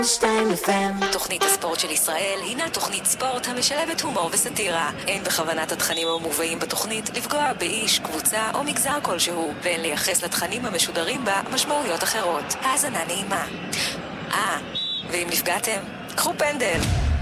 תוכנית הספורט של ישראל הינה תוכנית ספורט המשלבת הומור וסטירה. אין בכוונת התכנים המובאים בתוכנית לפגוע באיש, קבוצה או מגזר כלשהו, ואין לייחס לתכנים המשודרים בה משמעויות אחרות. האזנה נעימה. ואם נפגעתם, קחו פנדל.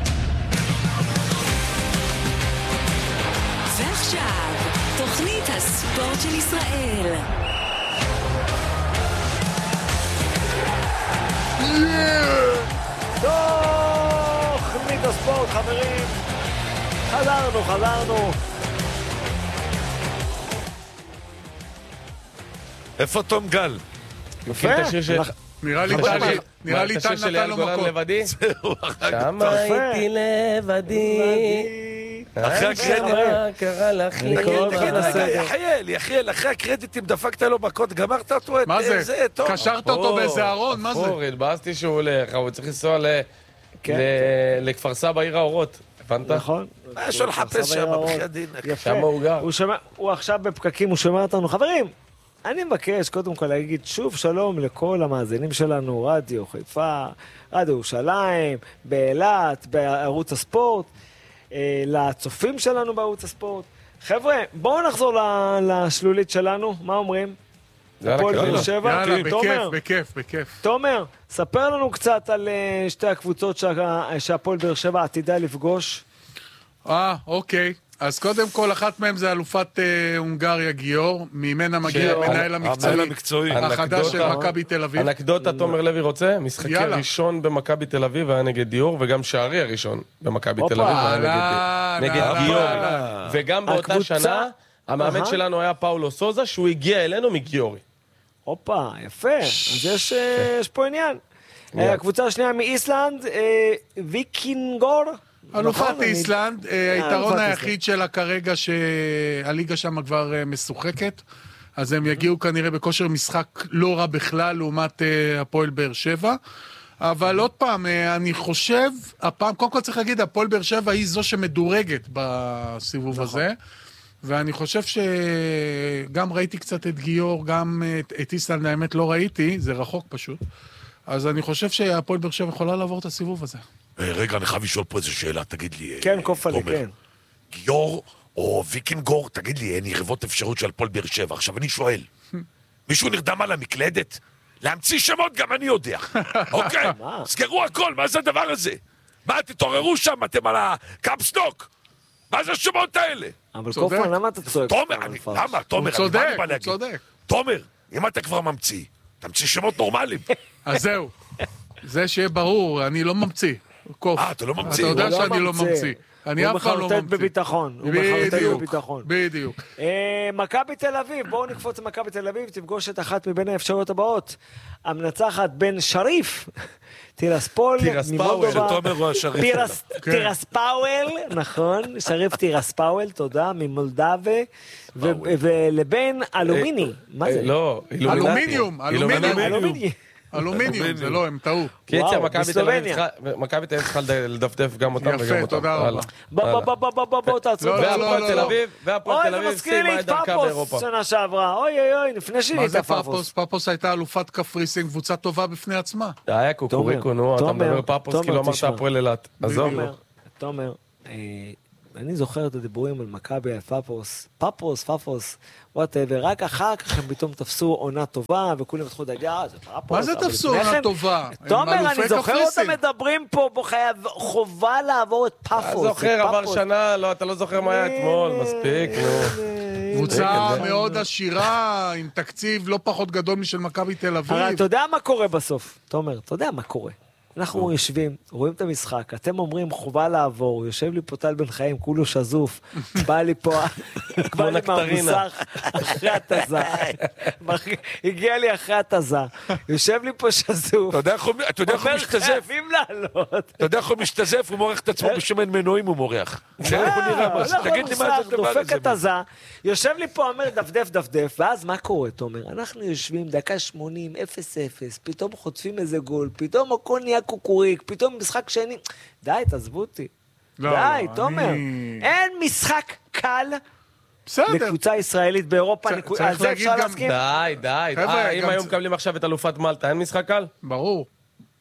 ועכשיו, תוכנית הספורט של ישראל. תוכנית הספורט, חברים. חזרנו. איפה תום גל? יפה. נראה לי טל נתן לו מקום. שמה הייתי לבדי. אחרי הקרדיט. קרא לך יחיאל, אחרי הקרדיטים דפקת לו מכות, גמרת אותו? מה זה? קשרת אותו באיזה ארון, מה זה? התבאסתי שהוא הולך, הוא צריך לנסוע לכפר סבא עיר האורות. הבנת? נכון. מה יש לו לחפש שם בחייאת דין? שם הוא גר. הוא עכשיו בפקקים, הוא שומע אותנו. חברים, אני מבקש קודם כל להגיד שוב שלום לכל המאזינים שלנו, רדיו חיפה, רדיו ירושלים, באילת, בערוץ הספורט, לצופים שלנו בערוץ הספורט. חבר'ה, בואו נחזור לשלולית שלנו, מה אומרים? הפועל באר שבע. יאללה, בכיף. תומר, ספר לנו קצת על שתי הקבוצות שהפועל באר שבע עתידה לפגוש. אוקיי. אז קודם כל, אחת מהם זה אלופת הונגריה גיור, ממנה מגיע המנהל המקצועי החדש של מכבי תל אביב. אנקדוטה, תומר לוי רוצה, משחקי ראשון במכבי תל אביב היה נגד דיור, וגם שערי הראשון במכבי תל אביב היה נגד גיור. וגם באותה שנה, המאמן שלנו היה פאולו סוזה, שהוא הגיע אלינו מגיורי. הופה, יפה. אז יש פה עניין. הקבוצה השנייה מאיסלנד, ויקינגור. אלופת איסלנד, היתרון היחיד שלה כרגע שהליגה שם כבר משוחקת, אז הם יגיעו כנראה בכושר משחק לא רע בכלל לעומת הפועל באר שבע, אבל עוד פעם, אני חושב, קודם כל צריך להגיד, הפועל באר שבע היא זו שמדורגת בסיבוב הזה, ואני חושב שגם ראיתי קצת את גיור, גם את איסלנד האמת לא ראיתי, זה רחוק פשוט, אז אני חושב שהפועל באר שבע יכולה לעבור את הסיבוב הזה. רגע, אני חייב לשאול פה איזו שאלה, תגיד לי, כן, קופלי, כן. גיור או ויקינגור, תגיד לי, אין יריבות אפשרות של הפועל באר שבע. עכשיו אני שואל, מישהו נרדם על המקלדת? להמציא שמות גם אני יודע. אוקיי, סגרו הכל, מה זה הדבר הזה? מה, תתעוררו שם, אתם על הקאפסטוק? מה זה השמות האלה? אבל קופלי, למה אתה צועק? למה? תומר, הוא צודק. תומר, אם אתה כבר ממציא, תמציא שמות נורמליים. אז זהו. זה שיהיה ברור, אני לא ממציא. אתה לא ממציא? אתה יודע שאני לא ממציא. אני אף פעם לא ממציא. הוא מחרטט בביטחון. בדיוק. מכבי תל אביב, בואו נקפוץ למכבי תל אביב, תפגוש את אחת מבין האפשרויות הבאות. המנצחת בין שריף, טירספול, טירספאוול, נכון, שריף טירספאוול, תודה, ממולדבה, ולבין אלומיני. מה זה? לא, אלומיניום. אלומיניום, זה לא, הם טעו. קיצר, מכבי תל אביב צריכה לדפדף גם אותם וגם אותם. יפה, תודה רבה. בוא תעצרו. והפועל תל אביב סיימה את דרכה באירופה. שנה שעברה, אוי, לפני שהיא הייתה פאפוס. פאפוס הייתה אלופת קפריסין, קבוצה טובה בפני עצמה. היה קוקוריקו, נו, אתה מדבר פאפוס, כאילו אמרת הפועל אילת. תומר, אני זוכר את הדיבורים על מכבי, על פאפוס, whatever, רק אחר כך הם פתאום תפסו עונה טובה, וכולם התחילו להגיד, זה פאפוס. מה זה תפסו עונה טובה? תומר, אני זוכר אותם מדברים פה, חובה לעבור את פאפוס. אתה זוכר, עבר שנה, לא, אתה לא זוכר מה היה אתמול, מספיק, נו. קבוצה מאוד עשירה, עם תקציב לא פחות גדול משל מכבי תל אביב. הרי אתה יודע מה קורה בסוף, תומר, אתה יודע מה קורה. אנחנו יושבים, רואים את המשחק, אתם אומרים חובה לעבור, יושב לי פה טל בן חיים, כולו שזוף, בא לי פה, בא לי מהמוסך אחרי התזה, הגיע לי אחרי התזה, יושב לי פה שזוף, אתה יודע איך הוא משתזף? חייבים לעלות. אתה יודע איך הוא משתזף? הוא מורח את עצמו בשמן מנועים, הוא מורח. תגיד לי מה זה דבר הזה. דופק את התזה, יושב לי פה, אומר דפדף, ואז מה קורה, תומר? אנחנו יושבים דקה 80, 0-0, פתאום חוטפים איזה גול, פתאום הכל נהיה קוקוריק, פתאום משחק שני, די, תעזבו אותי. די, תומר. אין משחק קל לקבוצה ישראלית באירופה, על זה אפשר להסכים? די. אם היום מקבלים עכשיו את אלופת מלטה, אין משחק קל? ברור.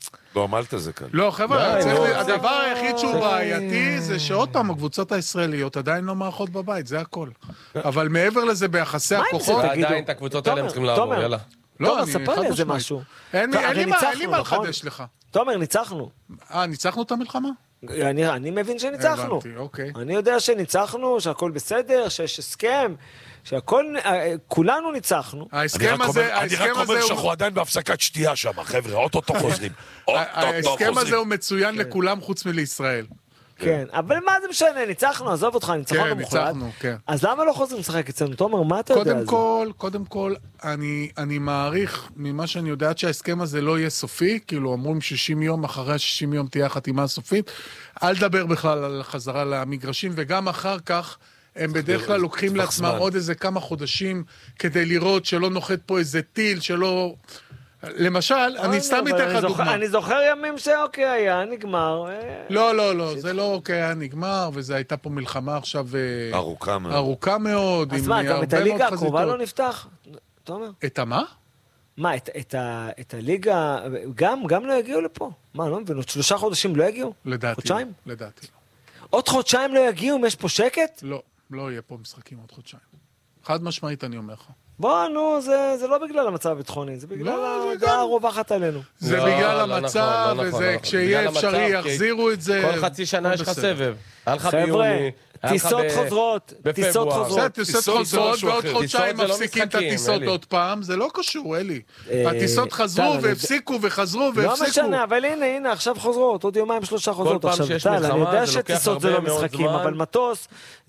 לא, מלטה זה כאן. לא, חבר'ה, הדבר היחיד שהוא בעייתי זה שעוד פעם, הקבוצות הישראליות עדיין לא מערכות בבית, זה הכל. אבל מעבר לזה, ביחסי הכוחות... עדיין את הקבוצות האלה הם צריכים לעבור, יאללה. תומר, ספר לי איזה משהו. אין לי מה לחדש לך. תומר, ניצחנו. ניצחנו את המלחמה? אני מבין שניצחנו. הבנתי, אוקיי. אני יודע שניצחנו, שהכל בסדר, שיש הסכם, שהכל, כולנו ניצחנו. ההסכם הזה... אני רק אומר שאנחנו עדיין בהפסקת שתייה שם, חבר'ה, אוטוטו חוזרים. ההסכם הזה הוא מצוין לכולם חוץ מלישראל. כן, אבל מה זה משנה, ניצחנו, עזוב אותך, ניצחון המוחלט. כן, ניצחנו, כן. אז למה לא חוזרים לשחק אצלנו? תומר, מה אתה יודע על זה? קודם כל, אני מעריך ממה שאני יודעת שההסכם הזה לא יהיה סופי, כאילו אומרים 60 יום, אחרי 60 יום תהיה החתימה הסופית, אל תדבר בכלל על חזרה למגרשים, וגם אחר כך הם בדרך כלל לוקחים לעצמם עוד איזה כמה חודשים, כדי לראות שלא נוחת פה איזה טיל, שלא... למשל, אני סתם אתן לך דוגמה. אני זוכר ימים שאוקיי היה, נגמר. לא, זה לא אוקיי היה נגמר, וזה הייתה פה מלחמה עכשיו... ארוכה מאוד. אז מה, גם את הליגה הקרובה לא נפתח? תומר? את מה? מה, את הליגה, גם לא יגיעו לפה? מה, לא מבין, עוד 3 חודשים לא יגיעו? לדעתי. חודשיים? לדעתי. עוד חודשיים לא יגיעו אם יש פה שקט? לא יהיה פה משחקים עוד חודשיים. חד משמעית אני אומר לך. בוא, נו, זה לא בגלל המצב הביטחוני, זה בגלל הדעה הרווחת עלינו. זה בגלל המצב, וזה כשיהיה אפשרי יחזירו את זה. כל חצי שנה יש לך סבב. חבר'ה, טיסות חוזרות, טיסות חוזרות. טיסות חוזרות, ועוד חודשיים מפסיקים את הטיסות עוד פעם, זה לא קשור, אלי. הטיסות חזרו והפסיקו וחזרו והפסיקו. לא משנה, אבל הנה, עכשיו חוזרות, עוד 2-3 חוזרות. עכשיו, טל, אני יודע שטיסות זה לא משחקים, אבל מטוס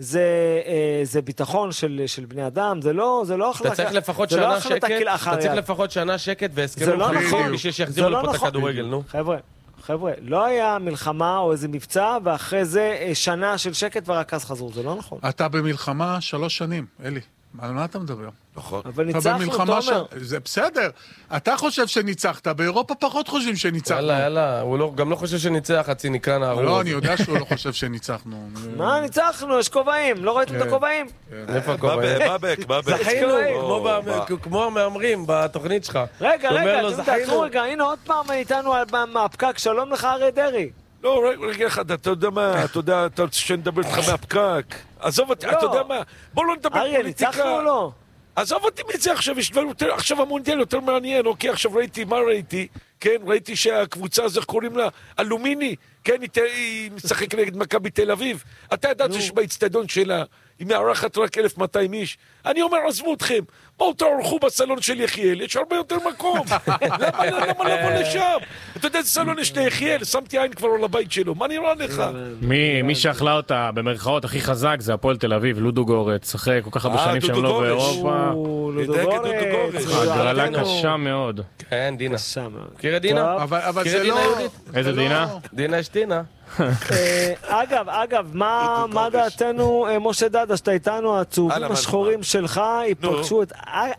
זה ביטחון של בני אדם, זה לא החלטה. אתה צריך לפחות שנה שקט והסכמים חוזרים בשביל שיחזירו לפה את הכדורגל, נו. חבר'ה, לא היה מלחמה או איזה מבצע, ואחרי זה שנה של שקט ורק אז חזרו, זה לא נכון. אתה במלחמה 3 שנים, אלי. על מה אתה מדבר? נכון. אבל ניצחנו, תומר. זה בסדר. אתה חושב שניצחת, באירופה פחות חושבים שניצחנו. יאללה, הוא גם לא חושב שניצח, חצי נקרא נערוב. לא, אני יודע שהוא לא חושב שניצחנו. מה, ניצחנו, יש כובעים, לא ראיתם את הכובעים? איפה הכובעים? זכינו, כמו המאמרים בתוכנית שלך. רגע, תעצרו רגע, הנה עוד פעם איתנו מהפקק, שלום לך אריה דרעי. לא, רגע אחד, אתה יודע מה, אתה רוצה שנדבר איתך מהפקק? עזוב אותי, אתה יודע מה, בוא לא נדבר פוליטיקה. אריה, ניצחנו או לא? עזוב אותי מזה עכשיו, יש דברים יותר, עכשיו המונדיאל יותר מעניין, אוקיי, עכשיו מה ראיתי? כן, ראיתי שהקבוצה הזו, קוראים לה אלומיני, כן, היא משחק נגד מכבי תל אביב. אתה ידעת שבאצטדיון שלה, היא מארחת רק 1,200 איש. אני אומר, עזבו אתכם, בואו תערכו בסלון של יחיאל, יש הרבה יותר מקום. למה לבוא לשם? אתה יודע, זה סלון יש ליחיאל, שמתי עין כבר על הבית שלו, מה נראה לך? מי שאכלה אותה במרכאות הכי חזק זה הפועל תל אביב, לודו גורץ, שחק כל כך הרבה שנים שהם לא באירופה. הגרלה קשה מאוד. כן, דינה. מכיר את דינה? אבל זה לא... איזה דינה? דינה אשתינה. אגב, מה דעתנו, משה דדה, שאתה איתנו, הצהובים השחורים שלך, יפגשו את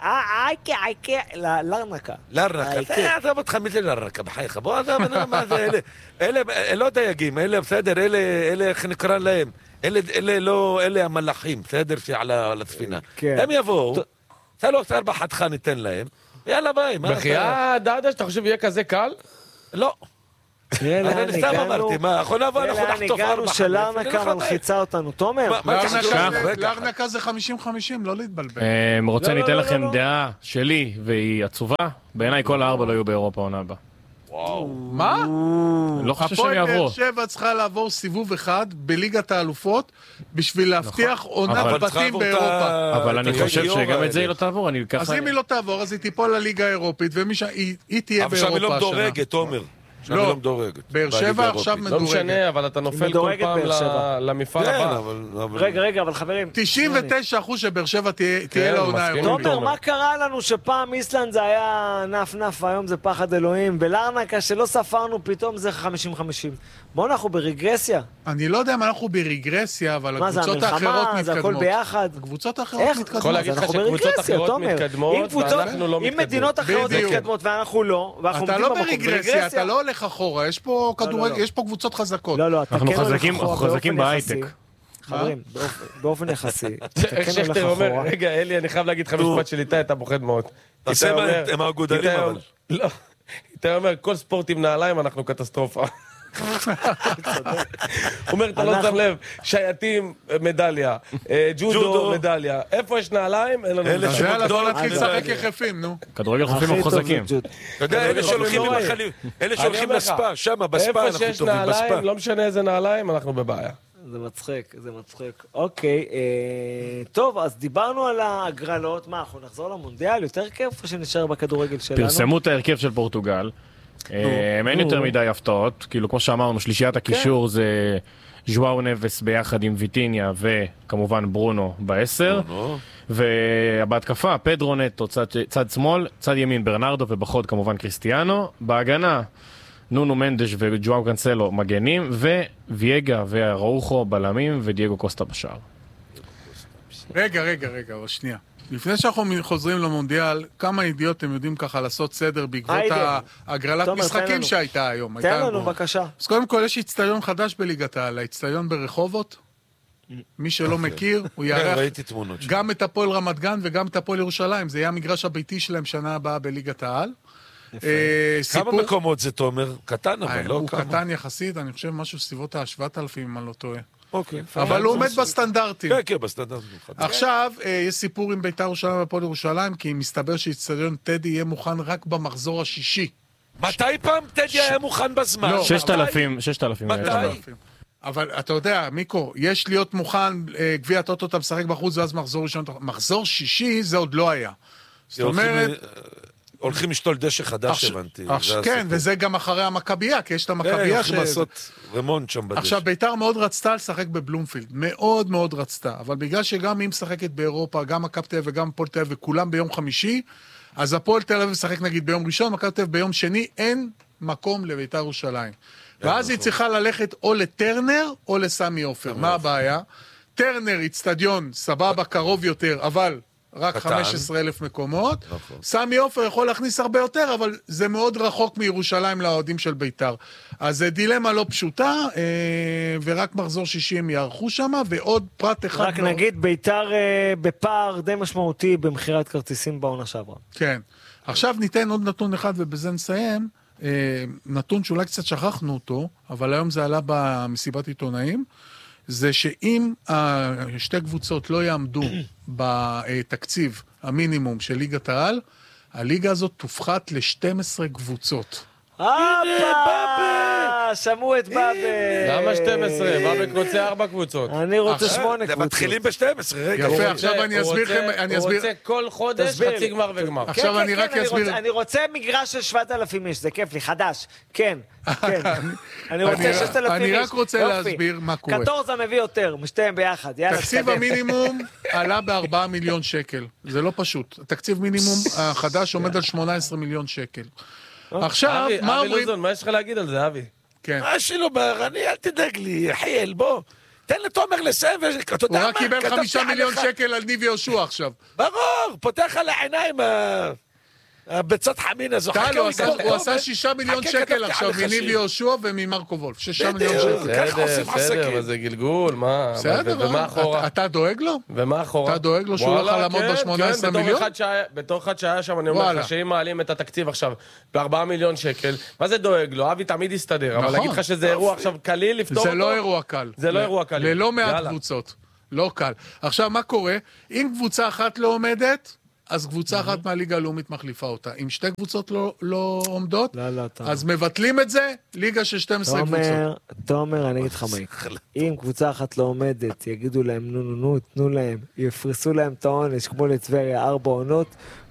לרנקה. לרנקה, אתה מתחמד ללרנקה בחייך, בוא, מה זה, אלה לא דייגים, אלה בסדר, אלה איך נקרא להם, אלה המלאכים, בסדר, שעל הספינה. הם יבואו, 3-4 חתך ניתן להם, יאללה ביי. בחייה דדה, שאתה חושב יהיה כזה קל? לא. אני סתם אמרתי, מה, אנחנו נבוא, אנחנו נחטוף 4-5. הגענו שלרנקה מלחיצה אותנו, תומר. לרנקה זה 50-50, לא להתבלבל. רוצה ניתן לכם דעה שלי, והיא עצובה, בעיניי כל 4 לא יהיו באירופה עונה הבאה. מה? לא חושב שהם יעברו. הפועל באר שבע צריכה לעבור סיבוב אחד בליגת האלופות בשביל להבטיח עונת בתים באירופה. אבל אני חושב שגם את זה היא לא תעבור. אז אם היא לא תעבור, אז היא תיפול לליגה האירופית, והיא תהיה באירופה השנה. אבל שם היא לא מדורגת, תומר. לא, באר שבע עכשיו מדורגת. לא משנה, אבל אתה נופל כל פעם למפעל הבא. רגע, אבל חברים. 99% שבאר שבע תהיה לעונה האירופית. תומר, מה קרה לנו שפעם איסלנד זה היה נף, והיום זה פחד אלוהים, ולרנקה שלא ספרנו פתאום זה 50-50. בוא, אנחנו ברגרסיה. אני לא יודע אם אנחנו ברגרסיה, אבל הקבוצות האחרות מתקדמות. זה הכל ביחד. הקבוצות האחרות מתקדמות. יכול להגיד לך שקבוצות אחרות מתקדמות, ואנחנו לא מתקדמות. אם מדינות אחרות מתקדמות ואנחנו לא, אתה לא ברגרסיה, אתה לא הולך אחורה, יש פה כדורגל, יש פה קבוצות חזקות. לא, אנחנו חזקים בהייטק. חברים, באופן יחסי. איך שכתר אומר, רגע, אלי, אני חייב להגיד לך משפט של איתי, אתה פוחד מאוד. תעשה עם האגודלים אבל. לא. אתה אומר, כל ספורט עם נעליים אנחנו קטסטרופה. הוא אומר, אתה לא שם לב, שייטים מדליה, ג'ודו מדליה, איפה יש נעליים? אין לנו מדליה. יאללה, בוא נתחיל לשחק יחפים, נו. כדורגל חופים חוזקים. אתה יודע, אלה שהולכים לספה, שם, בספה אנחנו טובים, בספה. לא משנה איזה נעליים, אנחנו בבעיה. זה מצחיק, זה מצחיק. אוקיי, טוב, אז דיברנו על ההגרלות. מה, אנחנו נחזור למונדיאל? יותר כיף או שנשאר בכדורגל שלנו? פרסמו את ההרכב של פורטוגל. אין יותר מדי הפתעות. כאילו, כמו שאמרנו, שלישיית הקישור זה ז'ואאו נבס ביחד עם ויטיניה וכמובן ברונו ב10. ובהתקפה, פדרו נטו צד שמאל, צד ימין ברנרדו ובחוד כמובן קריסטיאנו. בהגנה, נונו מנדש וג'ואאו קנסלו מגנים, וויאגה וראוחו בלמים ודייגו קוסטה בשער. רגע, שנייה. לפני שאנחנו חוזרים למונדיאל, כמה ידיעות אתם יודעים ככה לעשות סדר בעקבות הגרלת משחקים שהייתה היום? תן לנו, בבקשה. אז קודם כל, יש אצטדיון חדש בליגת העל, האצטדיון ברחובות. מי שלא מכיר, הוא יארח גם את הפועל רמת גן וגם את הפועל ירושלים. זה יהיה המגרש הביתי שלהם שנה הבאה בליגת העל. כמה מקומות זה, תומר? קטן, אבל לא כמה. הוא קטן יחסית, אני חושב משהו סביבות ה-7,000, אם אני לא טועה. אוקיי. אבל הוא עומד בסטנדרטים. כן, בסטנדרטים. עכשיו, יש סיפור עם בית"ר ירושלים והפועל ירושלים, כי מסתבר שאצטדיון טדי יהיה מוכן רק במחזור השישי. מתי פעם טדי היה מוכן בזמן? 6,000. מתי? אבל אתה יודע, מיקו, יש להיות מוכן, גביע הטוטו אתה משחק בחוץ, ואז מחזור ראשון, מחזור שישי זה עוד לא היה. זאת אומרת... הולכים לשתול דשא חדש, הבנתי. כן, וזה גם אחרי המכבייה, כי יש את המכבייה הולכים לעשות רמונט שם בדשא. עכשיו, בית"ר מאוד רצתה לשחק בבלומפילד, מאוד מאוד רצתה, אבל בגלל שגם היא משחקת באירופה, גם מכבי תל אביב וגם הפועל תל אביב, וכולם ביום חמישי, אז הפועל תל אביב משחק נגיד ביום ראשון, מכבי תל אביב ביום שני, אין מקום לבית"ר ירושלים. ואז היא צריכה ללכת או לטרנר או לסמי עופר. מה הבעיה? טרנר, אצטדיון, סבבה, קרוב יותר, אבל... רק 15,000 מקומות. סמי עופר יכול להכניס הרבה יותר, אבל זה מאוד רחוק מירושלים לאוהדים של בית"ר. אז זה דילמה לא פשוטה, ורק מחזור 60 יערכו שם, ועוד פרט אחד... רק נגיד, בית"ר בפער די משמעותי במחירת כרטיסים בעונה שעברה. כן. עכשיו ניתן עוד נתון אחד, ובזה נסיים. נתון שאולי קצת שכחנו אותו, אבל היום זה עלה במסיבת עיתונאים. זה שאם שתי קבוצות לא יעמדו בתקציב המינימום של ליגת העל, הליגה הזאת תופחת ל-12 קבוצות. שמעו את באבל. למה 12? באבל רוצה 4 קבוצות. אני רוצה 8 קבוצות. מתחילים ב-12, רגע. יפה, עכשיו אני אסביר לכם. הוא רוצה כל חודש חצי גמר וגמר. עכשיו אני רק אסביר. אני רוצה מגרש של 7,000 איש, זה כיף לי, חדש. כן, כן. אני רוצה 6,000 איש. אני רק רוצה להסביר מה קורה. קטורזה מביא יותר, משתיהם ביחד. תקציב המינימום עלה ב4 מיליון שקל. זה לא פשוט. התקציב מינימום החדש עומד על 18 מיליון שקל. עכשיו, מה אומרים? אבי לוזון, מה יש לך להגיד על זה, אבי? כן. מה שלא אני, אל תדאג לי, חיל, בוא. תן לתומר לסיים, הוא רק קיבל 5 מיליון שקל על ניב יהושע עכשיו. ברור, פותח על העיניים הביצת חמין הזו. הוא עשה 6 מיליון שקל עכשיו מניב יהושע וממרקו וולף. 6 מיליון שקל. ככה עושים עסקים. בסדר, זה גלגול, מה? בסדר, ומה אחורה? אתה דואג לו? ומה אחורה? אתה דואג לו שהוא לא יכול לעמוד ב-18 מיליון? בתור אחד שהיה שם, אני אומר לך, שאם מעלים את התקציב עכשיו ב4 מיליון שקל, מה זה דואג לו? אבי תמיד יסתדר, אבל להגיד לך שזה אירוע עכשיו קליל לפתור אותו? זה לא אירוע קל. זה לא אירוע קל. ללא מעט קבוצות. לא קל. עכשיו, מה קורה? אם קבוצה אחת לא עומדת, אז קבוצה אחת מהליגה הלאומית מחליפה אותה. אם שתי קבוצות לא עומדות, אז מבטלים את זה, ליגה של 12 קבוצות. תומר, אני אגיד לך מה יקרה. אם קבוצה אחת לא עומדת, יגידו להם נו, תנו להם, יפרסו להם את העונש, כמו לטבריה 4 עונות,